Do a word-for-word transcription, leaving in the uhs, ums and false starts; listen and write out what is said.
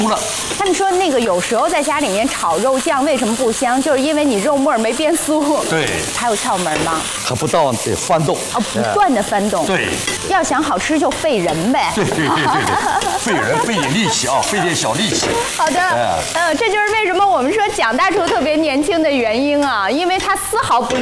了。 他们说那个有时候在家里面炒肉酱为什么不香，就是因为你肉末没变酥。 对， 还有窍门吗？ 它不到得翻动。 哦，不断的翻动。 对， 要想好吃就费人呗。 对对对对对，费人费点力气啊，费点小力气。 好的，呃，这就是为什么我们说蒋大厨特别年轻的原因啊，因为他丝毫不